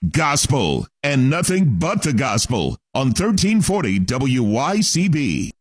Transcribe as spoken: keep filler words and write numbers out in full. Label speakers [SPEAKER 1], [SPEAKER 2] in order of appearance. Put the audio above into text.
[SPEAKER 1] gospel, and nothing but the gospel on thirteen forty W Y C B.